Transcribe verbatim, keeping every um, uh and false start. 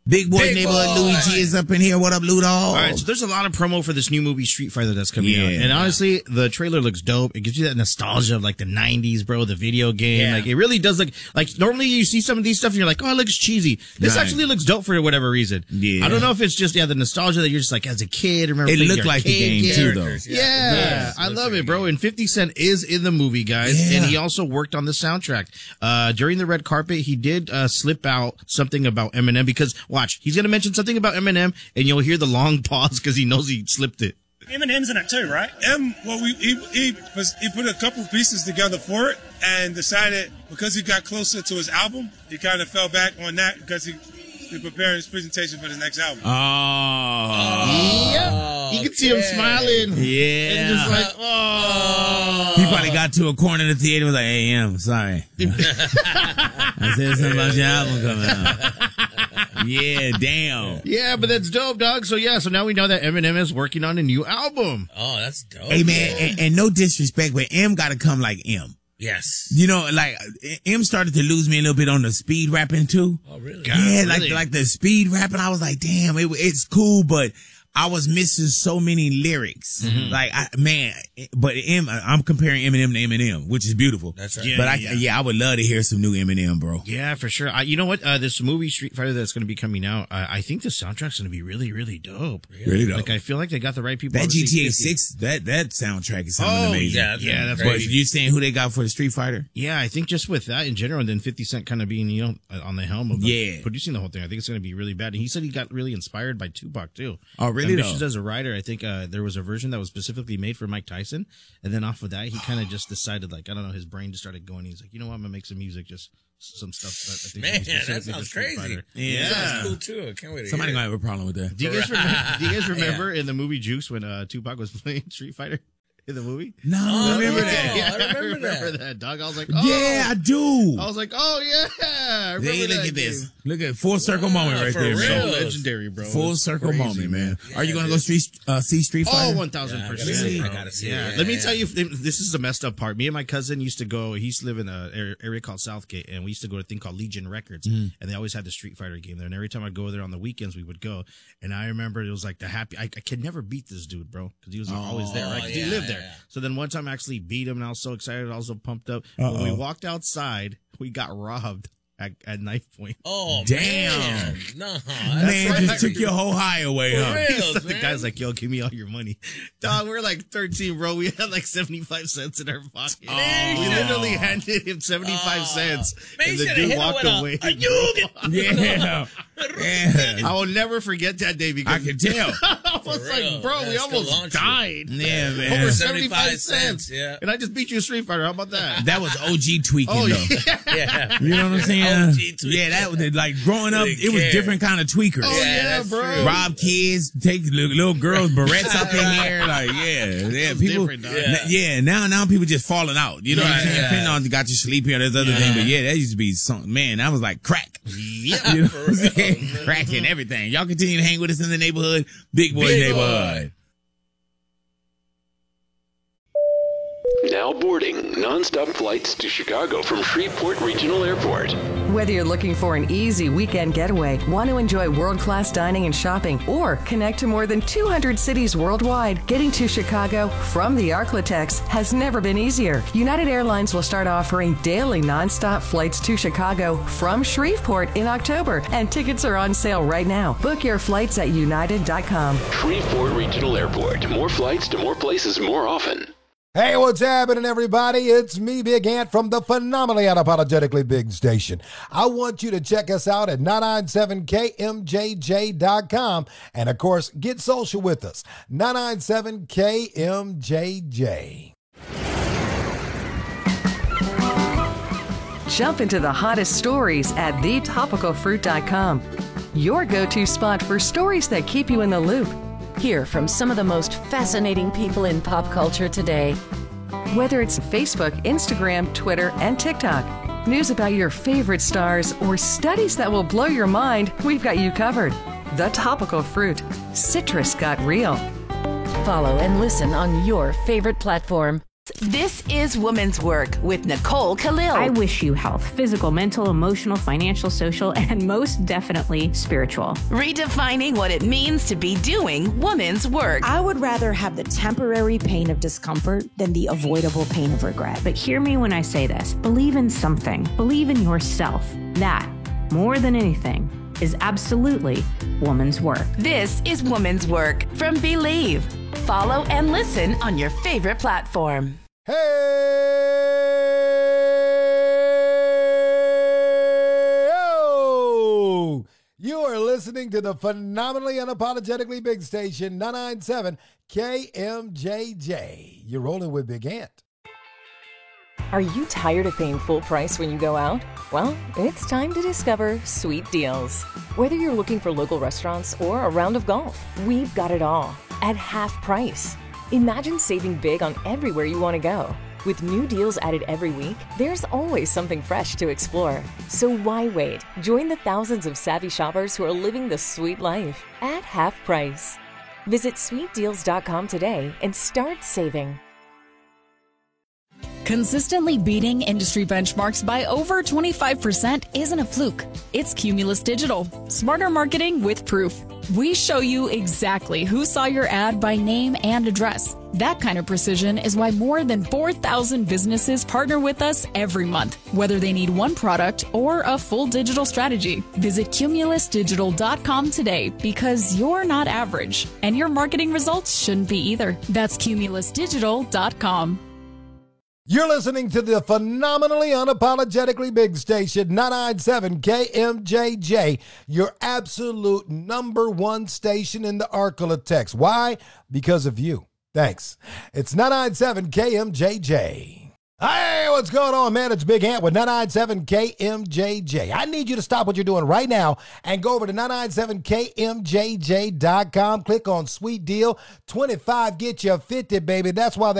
Big boy Big neighborhood boy. Luigi is up in here. What up, Ludo? All right, so there's a lot of promo for this new movie Street Fighter that's coming Yeah. out, and honestly, the trailer looks dope. It gives you that nostalgia of like the nineties, bro, the video game. Yeah. Like it really does look like. Normally, you see some of these stuff, and you're like, oh, it looks cheesy. This Right. actually looks dope for whatever reason. Yeah. I don't know if it's just yeah the nostalgia that you're just like as a kid. Remember, It playing looked the like the arcade game too, though. Yeah, Yeah. I love it, bro. And fifty Cent is in the movie, guys, Yeah. and he also worked on the soundtrack. Uh, during the red carpet, he did uh, slip out something about Eminem because watch, he's gonna mention something about Eminem, and you'll hear the long pause because he knows he slipped it. Eminem's in it too, right? M, well, we, he, he, was, he put a couple pieces together for it and decided because he got closer to his album, he kind of fell back on that because he, he preparing his presentation for his next album. Oh. Yeah, you can see him smiling. Yeah. And just like, oh. He probably got to a corner of the theater and was like, hey, M, sorry. I said something about your album coming out. Yeah, damn. Yeah, but that's dope, dog. So yeah, so now we know that Eminem is working on a new album. Oh, that's dope. Hey, man, and, and no disrespect, but M got to come like M. Yes. You know, like, M started to lose me a little bit on the speed rapping, too. Oh, really? Yeah, like, really? like the speed rapping, I was like, damn, it, it's cool, but I was missing so many lyrics. Mm-hmm. Like, I, man, but M, I'm comparing Eminem to Eminem, which is beautiful. That's right. Yeah, But I, yeah. yeah, I would love to hear some new Eminem, bro. Yeah, for sure. I, you know what? Uh, this movie Street Fighter that's going to be coming out, uh, I think the soundtrack's going to be really, really dope. Really dope. Like I feel like they got the right people. That G T A Obviously, six, that, that soundtrack is sounding Oh, amazing. yeah, that's yeah, that's But crazy. you saying who they got for the Street Fighter? Yeah, I think just with that in general, and then fifty Cent kind of being, you know, on the helm of Yeah. producing the whole thing, I think it's going to be really bad. And he said he got really inspired by Tupac too. Oh, really, Ambitious though? as a writer, I think uh, there was a version that was specifically made for Mike Tyson, and then off of that, he kind of just decided, like, I don't know, his brain just started going. He's like, you know what, I'm gonna make some music, just some stuff that I think. Man, should be that specifically for sounds Street crazy. Fighter. Yeah. That's cool, too. I can't wait to Somebody hear gonna have a problem with that. Do you guys remember? Do you guys remember Yeah. in the movie Juice when uh, Tupac was playing Street Fighter in the movie? No, Oh, I remember yeah. that. Yeah, I remember I remember that. that, dog. I was like, oh. Yeah, I do. I was like, oh yeah, I remember Hey, look that at this. game. Look at full circle moment right for there, real. So man. legendary, bro. Full It's circle crazy, moment, man. Are you Yeah, gonna it go is. street, uh, see Street Oh, Fighter? one thousand Yeah, I gotta percent. see it. bro. I gotta see it. Yeah. Yeah, Let me yeah. tell you, this is the messed up part. Me and my cousin used to go. He used to live in a area called Southgate, and we used to go to a thing called Legion Records, and they always had the Street Fighter game there. And every time I'd go there on the weekends, we would go. And I remember it was like the happy. I, I could never beat this dude, bro, because he was always there, right? 'Cause yeah, he lived there. yeah. So then one time I actually beat him, and I was so excited, I was so pumped up. When we Uh-oh. walked outside, we got robbed at, at knife point. Oh, Damn. man. No. That's Man, right. just took your whole high away, For huh? real, The man. guy's like, yo, give me all your money. Dog, we were like thirteen, bro. We had like seventy-five cents in our pocket. Oh. We literally handed him seventy-five Oh. cents. Man, and you the should've dude hit him walked with a- away. a Yugen. Yeah. Yeah. I will never forget that day because I can tell. I was For real. like, bro, we That's still almost launch you. died. Yeah, man. Over seventy-five seventy-five cents. cents, yeah. And I just beat you a Street Fighter. How about that? That was O G tweaking, Oh, though. yeah. Yeah. You know what I'm saying? O G tweaking. Yeah, that was like growing up. Didn't It was care. different kind of tweakers. Oh, Yeah, yeah, that's bro. true. Rob kids, take little, little girls' barrettes up in there, like yeah, yeah. was People, different, dog. yeah. yeah. Now, now people just falling out. You know what I'm Right, saying? yeah. Depending on you got your sleep here, there's other thing, but yeah, that used to be something. Man, that was like crack. Yeah. You know what I'm saying? Crack and everything. Y'all continue to hang with us in the neighborhood, Big Boy Big neighborhood. Now boarding nonstop flights to Chicago from Shreveport Regional Airport. Whether you're looking for an easy weekend getaway, want to enjoy world-class dining and shopping, or connect to more than two hundred cities worldwide, getting to Chicago from the Arklatex has never been easier. United Airlines will start offering daily nonstop flights to Chicago from Shreveport in October, and tickets are on sale right now. Book your flights at united dot com. Shreveport Regional Airport. More flights to more places more often. Hey, what's happening, everybody? It's me, Big Ant, from the phenomenally unapologetically big station. I want you to check us out at nine ninety-seven K M J J dot com. And, of course, get social with us. nine ninety-seven K M J J. Jump into the hottest stories at the topical fruit dot com. Your go-to spot for stories that keep you in the loop. Hear from some of the most fascinating people in pop culture today. Whether it's Facebook, Instagram, Twitter, and TikTok, news about your favorite stars, or studies that will blow your mind, we've got you covered. The Topical Fruit. Citrus got real. Follow and listen on your favorite platform This is Woman's Work with Nicole Khalil. I wish you health, physical, mental, emotional, financial, social, and most definitely spiritual. Redefining what it means to be doing woman's work. I would rather have the temporary pain of discomfort than the avoidable pain of regret. But hear me when I say this. Believe in something. Believe in yourself. That, more than anything, is absolutely woman's work. This is Woman's Work from Believe. Follow and listen on your favorite platform. Hey, oh, you are listening to the phenomenally unapologetically big station, nine ninety-seven K M J J. You're rolling with Big Ant. Are you tired of paying full price when you go out? Well, it's time to discover Sweet Deals. Whether you're looking for local restaurants or a round of golf, we've got it all at half price. Imagine saving big on everywhere you want to go. With new deals added every week, there's always something fresh to explore. So why wait? Join the thousands of savvy shoppers who are living the sweet life at half price. Visit sweet deals dot com today and start saving. Consistently beating industry benchmarks by over twenty-five percent isn't a fluke. It's Cumulus Digital. Smarter marketing with proof. We show you exactly who saw your ad by name and address. That kind of precision is why more than four thousand businesses partner with us every month, whether they need one product or a full digital strategy. Visit cumulus digital dot com today because you're not average, and your marketing results shouldn't be either. That's cumulus digital dot com. You're listening to the phenomenally unapologetically big station, nine ninety-seven K M J J, your absolute number one station in the Arklatex. Why? Because of you. Thanks. It's nine ninety-seven K M J J. Hey, what's going on, man? It's Big Ant with nine ninety-seven K M J J. I need you to stop what you're doing right now and go over to nine ninety-seven K M J J dot com. Click on Sweet Deal. twenty-five, get you fifty, baby. That's why they